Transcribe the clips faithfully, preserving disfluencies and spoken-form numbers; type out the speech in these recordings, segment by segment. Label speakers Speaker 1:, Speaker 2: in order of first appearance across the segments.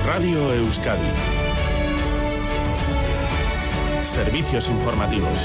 Speaker 1: Radio Euskadi. Servicios informativos.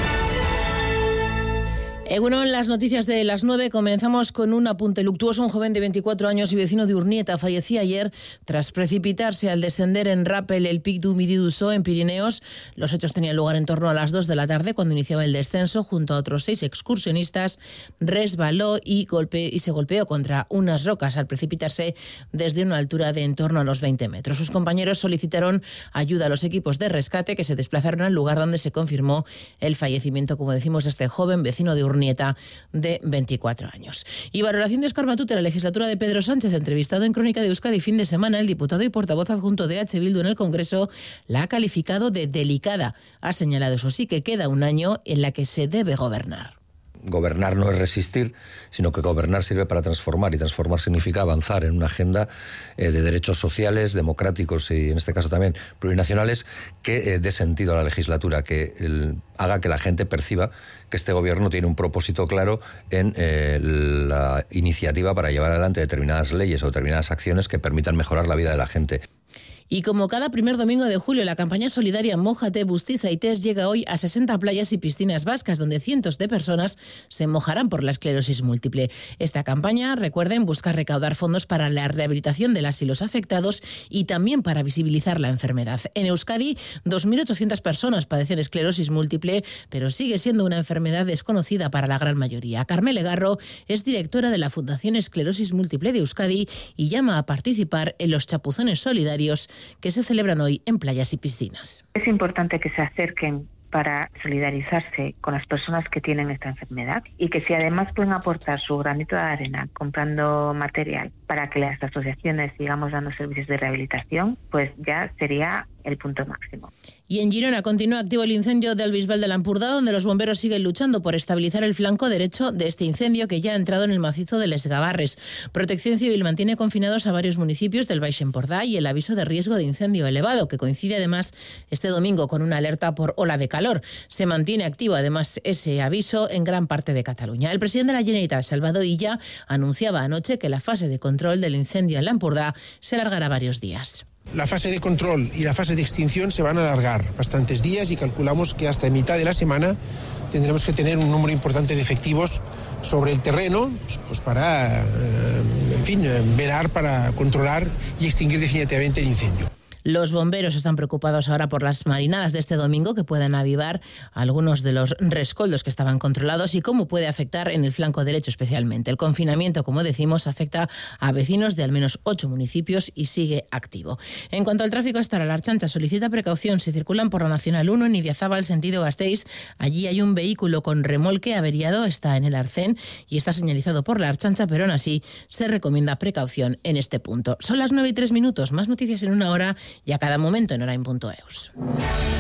Speaker 2: Egunon, las noticias de las nueve. Comenzamos con un apunte luctuoso. Un joven de veinticuatro años y vecino de Urnieta fallecía ayer tras precipitarse al descender en Rappel el Pic du Midi d'Ussó en Pirineos. Los hechos tenían lugar en torno a las dos de la tarde cuando iniciaba el descenso. Junto a otros seis excursionistas resbaló y, golpe, y se golpeó contra unas rocas al precipitarse desde una altura de en torno a los veinte metros. Sus compañeros solicitaron ayuda a los equipos de rescate que se desplazaron al lugar donde se confirmó el fallecimiento, como decimos, de este joven vecino de Urnieta de veinticuatro años. Y valoración de Óscar Matute, la legislatura de Pedro Sánchez. Entrevistado en Crónica de Euskadi fin de semana, el diputado y portavoz adjunto de H. Bildu en el Congreso la ha calificado de delicada. Ha señalado, eso sí, que queda un año en la que se debe gobernar.
Speaker 3: Gobernar no es resistir, sino que gobernar sirve para transformar, y transformar significa avanzar en una agenda eh, de derechos sociales, democráticos y en este caso también plurinacionales, que eh, dé sentido a la legislatura, que el, haga que la gente perciba que este gobierno tiene un propósito claro en eh, la iniciativa para llevar adelante determinadas leyes o determinadas acciones que permitan mejorar la vida de la gente.
Speaker 2: Y como cada primer domingo de julio, la campaña solidaria Mójate, Bustiza y Test llega hoy a sesenta playas y piscinas vascas, donde cientos de personas se mojarán por la esclerosis múltiple. Esta campaña, recuerden, busca recaudar fondos para la rehabilitación de las y los afectados y también para visibilizar la enfermedad. En Euskadi, dos mil ochocientas personas padecen esclerosis múltiple, pero sigue siendo una enfermedad desconocida para la gran mayoría. Carmele Legarro es directora de la Fundación Esclerosis Múltiple de Euskadi y llama a participar en los chapuzones solidarios que se celebran hoy en playas y piscinas.
Speaker 4: Es importante que se acerquen para solidarizarse con las personas que tienen esta enfermedad y que si además pueden aportar su granito de arena comprando material para que las asociaciones sigamos dando servicios de rehabilitación, pues ya sería el punto máximo.
Speaker 2: Y en Girona continúa activo el incendio del Bisbal de l'Empordà, donde los bomberos siguen luchando por estabilizar el flanco derecho de este incendio que ya ha entrado en el macizo de Les Gavarres. Protección Civil mantiene confinados a varios municipios del Baix Empordà y el aviso de riesgo de incendio elevado, que coincide además este domingo con una alerta por ola de calor. Se mantiene activo además ese aviso en gran parte de Cataluña. El presidente de la Generalitat, Salvador Illa, anunciaba anoche que la fase de control del incendio en l'Empordà se alargará varios días.
Speaker 5: La fase de control y la fase de extinción se van a alargar bastantes días y calculamos que hasta mitad de la semana tendremos que tener un número importante de efectivos sobre el terreno, pues para, en fin, velar para controlar y extinguir definitivamente el incendio.
Speaker 2: Los bomberos están preocupados ahora por las marinadas de este domingo que puedan avivar algunos de los rescoldos que estaban controlados y cómo puede afectar en el flanco derecho especialmente. El confinamiento, como decimos, afecta a vecinos de al menos ocho municipios y sigue activo. En cuanto al tráfico, hasta la Archancha solicita precaución si circulan por la Nacional uno en Idiazábal, sentido Gasteiz. Allí hay un vehículo con remolque averiado, está en el arcén y está señalizado por la Archancha, pero aún así se recomienda precaución en este punto. Son las nueve y tres minutos, más noticias en una hora y a cada momento en orain punto eus.